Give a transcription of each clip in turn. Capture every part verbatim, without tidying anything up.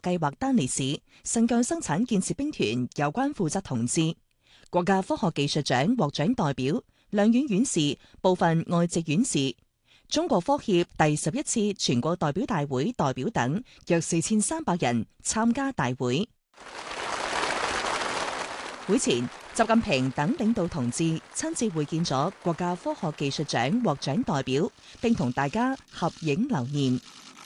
計劃丹尼市新疆生產建設兵團有關負責同志，國家科學技術獎獲獎代表、兩院院士、部分外籍院士，中國科協第十一次全國代表大會代表等約四千三百人參加大會。會前，習近平等領導同志親自會見咗國家科學技術獎獲獎代表，並同大家合影留念。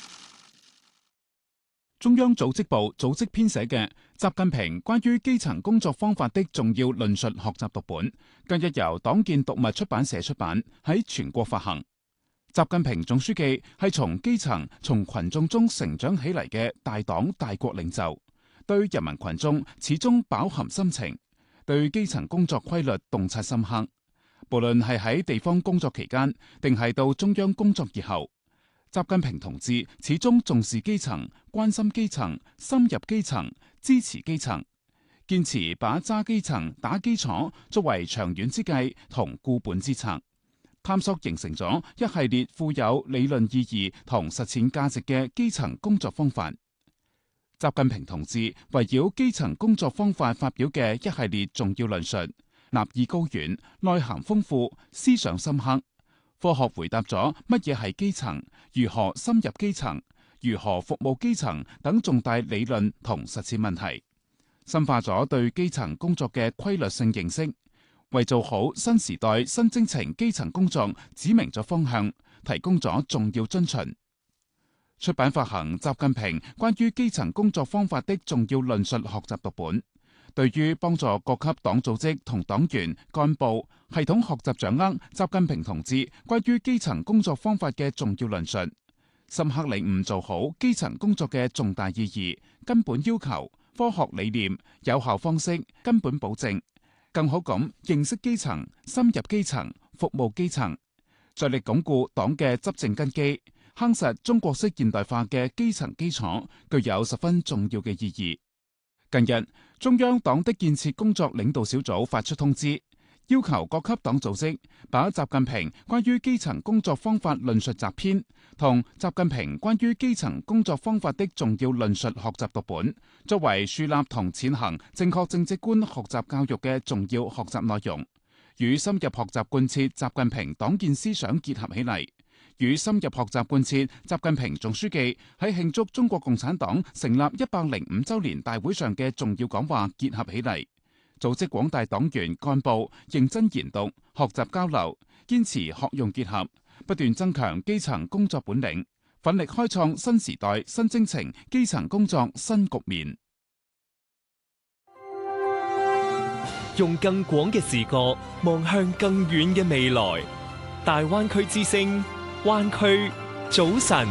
中央組織部組織編寫嘅《習近平關於基層工作方法的重要論述》學習讀本，近日由黨建讀物出版社出版，喺全國發行。習近平總書記係從基層、從群眾中成長起嚟嘅大黨大國領袖，對人民群眾始終飽含深情。對基層工作規律洞察深刻，無論係喺地方工作期間，定係到中央工作以後，習近平同志始終重視基層、關心基層、深入基層、支持基層，堅持把揸基層、打基礎作為長遠之計同固本之策，探索形成咗一系列富有理論意義同實踐價值嘅基層工作方法。習近平同志圍繞基層工作方法發表嘅一系列重要論述，立意高遠、內涵豐富、思想深刻，科學回答咗乜嘢係基層、如何深入基層、如何服務基層等重大理論同實踐問題，深化咗對基層工作嘅規律性認識，為做好新時代新征程基層工作指明咗方向，提供咗重要遵循。出版發行習近平關於基層工作方法的重要論述學習讀本，對於幫助各級黨組織同黨員幹部系統學習掌握習近平同志關於基層工作方法嘅重要論述，深刻領悟做好基層工作嘅重大意義、根本要求、科學理念、有效方式、根本保證，更好咁認識基層、深入基層、服務基層，着力鞏固黨嘅執政根基，夯實中國式現代化嘅基層基礎，具有十分重要嘅意義。近日，中央黨的建設工作領導小組發出通知，要求各級黨組織把習近平關於基層工作方法論述集篇同習近平關於基層工作方法的重要論述學習讀本，作為樹立同踐行正確政績觀學習教育嘅重要學習內容，與深入學習貫徹習近平黨建思想結合起嚟，與深入學習貫徹習近平總書記喺慶祝中國共產黨成立一百零五週年大會上嘅重要講話結合起嚟，組織廣大黨員幹部認真研讀、學習交流，堅持學用結合，不斷增強基層工作本領，奮力開創新時代新征程基層工作新局面。 用更廣嘅視角望向更遠嘅未來，大灣區之聲，灣區早晨。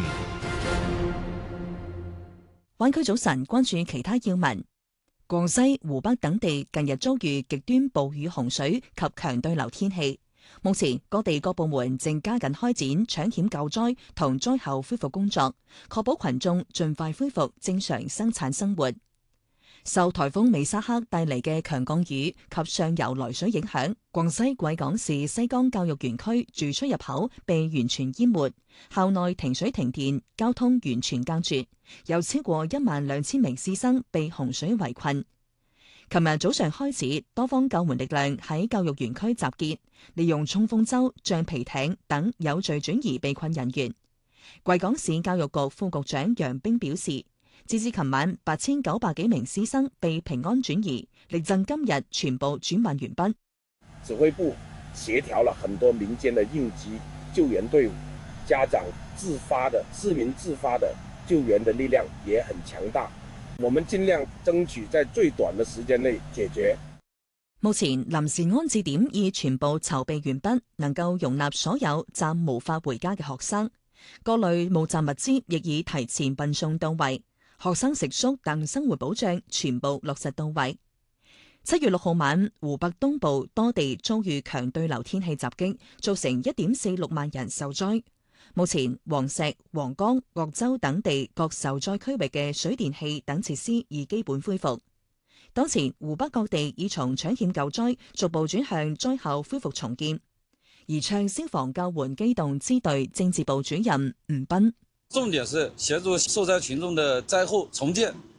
灣區早晨，關注其他要聞。廣西、湖北等地近日遭遇極端暴雨、洪水及強對流天氣。目前各地各部門正加緊開展搶險救災同災後恢復工作，確保群眾盡快恢復正常生產生活。受颱風美沙克帶嚟嘅強降雨及上游來水影響，廣西貴港市西江教育園區住出入口被完全淹沒，校內停水停電，交通完全隔絕，有超過一萬兩千名師生被洪水圍困。琴日早上開始，多方救援力量喺教育園區集結，利用衝鋒舟、橡皮艇等有序轉移被困人員。貴港市教育局副局長楊冰表示，截至琴晚，八千九百幾名師生被平安轉移，力爭今日全部轉運完畢。 指揮部協調了很多民間的應急救援隊伍，家長自發的、市民自發的救援的力量也很強大。我們盡量爭取在最短的時間內解決。 目前臨時安置點已全部籌備完畢，能夠容納所有暫無法回家嘅學生。各類務暫物資亦已提前運送到位。學生食宿等生活保障全部落實到位。七月六號晚，湖北東部多地遭遇強對流天氣襲擊，造成一點四六萬人受災。目前，黃石、黃岡、鄂州等地各受災區域嘅水電氣等設施已基本恢復。當前，湖北各地已從搶險救災逐步轉向災後恢復重建。宜昌消防救援機動支隊政治部主任吳斌。 重點是協助受災群眾的災後重建